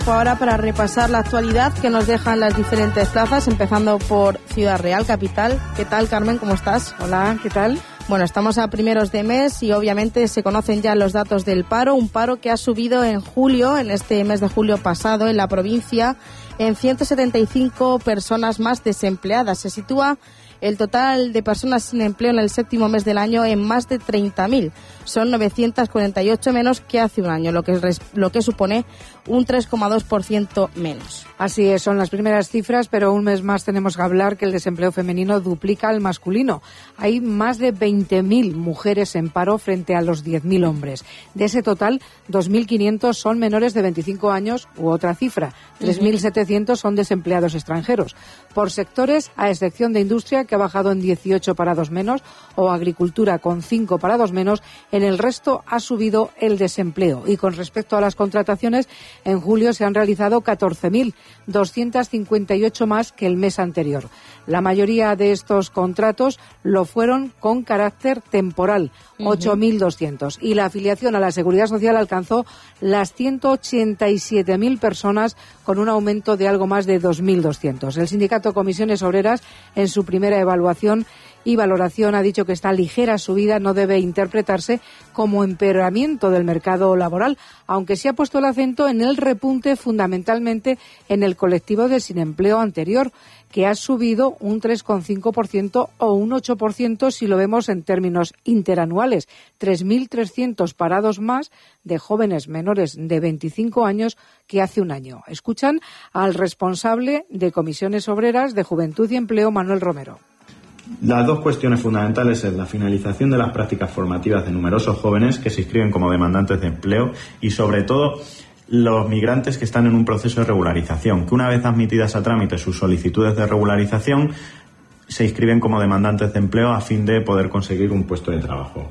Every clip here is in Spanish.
Ahora para repasar la actualidad que nos dejan las diferentes plazas, empezando por Ciudad Real, capital. ¿Qué tal, Carmen? ¿Cómo estás? Hola, ¿qué tal? Bueno, estamos a primeros de mes y obviamente se conocen ya los datos del paro, un paro que ha subido en julio, en este mes de julio pasado, en la provincia, en 175 personas más desempleadas. Se sitúa el total de personas sin empleo en el séptimo mes del año en más de 30.000. Son 948 menos que hace un año, lo que supone un 3,2% menos. Así es, son las primeras cifras, pero un mes más tenemos que hablar que el desempleo femenino duplica al masculino. Hay más de 20.000 mujeres en paro frente a los 10.000 hombres. De ese total, 2.500 son menores de 25 años u otra cifra. 3.700 son desempleados extranjeros. Por sectores, a excepción de industria, que ha bajado en 18 parados menos, o agricultura con 5 parados menos, en el resto ha subido el desempleo. Y con respecto a las contrataciones, en julio se han realizado 14.258 más que el mes anterior. La mayoría de estos contratos lo fueron con carácter temporal, 8.200. Y la afiliación a la Seguridad Social alcanzó las 187.000 personas, con un aumento de algo más de 2.200. El sindicato Comisiones Obreras, en su primera evaluación y valoración, ha dicho que esta ligera subida no debe interpretarse como empeoramiento del mercado laboral, aunque sí ha puesto el acento en el repunte fundamentalmente en el colectivo de sin empleo anterior, que ha subido un 3,5% o un 8% si lo vemos en términos interanuales. 3.300 parados más de jóvenes menores de 25 años que hace un año. Escuchan al responsable de Comisiones Obreras de Juventud y Empleo, Manuel Romero. Las dos cuestiones fundamentales es la finalización de las prácticas formativas de numerosos jóvenes que se inscriben como demandantes de empleo y, sobre todo, los migrantes que están en un proceso de regularización, que una vez admitidas a trámite sus solicitudes de regularización, se inscriben como demandantes de empleo a fin de poder conseguir un puesto de trabajo.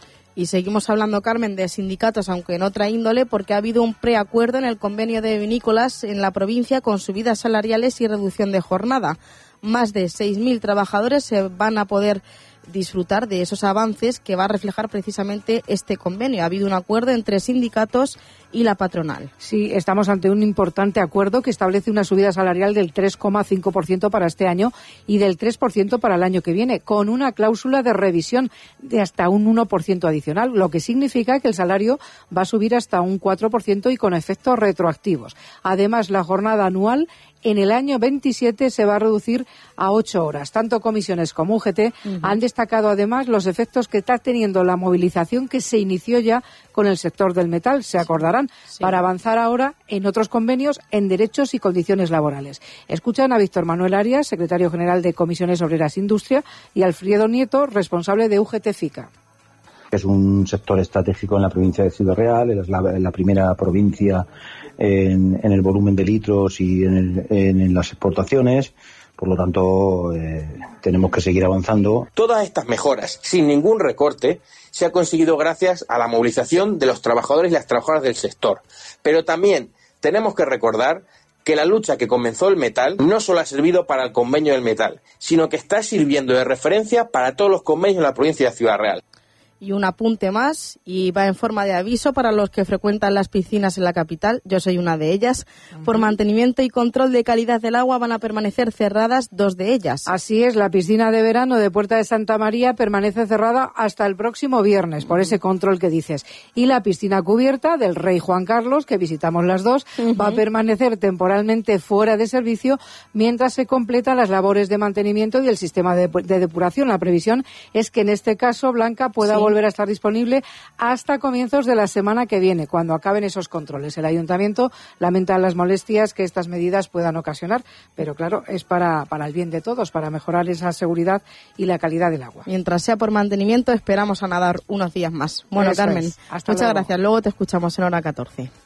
Y seguimos hablando, Carmen, de sindicatos, aunque en otra índole, porque ha habido un preacuerdo en el convenio de vinícolas en la provincia con subidas salariales y reducción de jornada. Más de 6.000 trabajadores se van a poder disfrutar de esos avances que va a reflejar precisamente este convenio. Ha habido un acuerdo entre sindicatos y la patronal. Sí, estamos ante un importante acuerdo que establece una subida salarial del 3,5% para este año y del 3% para el año que viene, con una cláusula de revisión de hasta un 1% adicional, lo que significa que el salario va a subir hasta un 4% y con efectos retroactivos. Además, la jornada anual en el año 27 se va a reducir a 8 horas. Tanto comisiones como UGT han destacado además los efectos que está teniendo la movilización que se inició ya con el sector del metal, se acordarán, para avanzar ahora en otros convenios en derechos y condiciones laborales. Escuchan a Víctor Manuel Arias, secretario general de Comisiones Obreras Industria, y Alfredo Nieto, responsable de UGT FICA. Es un sector estratégico en la provincia de Ciudad Real, es la primera provincia en el volumen de litros y en las exportaciones. Por lo tanto, tenemos que seguir avanzando. Todas estas mejoras, sin ningún recorte, se ha conseguido gracias a la movilización de los trabajadores y las trabajadoras del sector. Pero también tenemos que recordar que la lucha que comenzó el metal no solo ha servido para el convenio del metal, sino que está sirviendo de referencia para todos los convenios en la provincia de Ciudad Real. Y un apunte más, y va en forma de aviso para los que frecuentan las piscinas en la capital. Yo soy una de ellas. Por mantenimiento y control de calidad del agua van a permanecer cerradas 2 de ellas. Así es, la piscina de verano de Puerta de Santa María permanece cerrada hasta el próximo viernes, por ese control que dices. Y la piscina cubierta del Rey Juan Carlos, que visitamos las dos, va a permanecer temporalmente fuera de servicio mientras se completan las labores de mantenimiento y el sistema de depuración. La previsión es que en este caso, Blanca, pueda volver a estar disponible hasta comienzos de la semana que viene, cuando acaben esos controles. El Ayuntamiento lamenta las molestias que estas medidas puedan ocasionar, pero claro, es para el bien de todos, para mejorar esa seguridad y la calidad del agua. Mientras sea por mantenimiento, esperamos a nadar unos días más. Bueno, Carmen, muchas gracias. Luego te escuchamos en hora 14.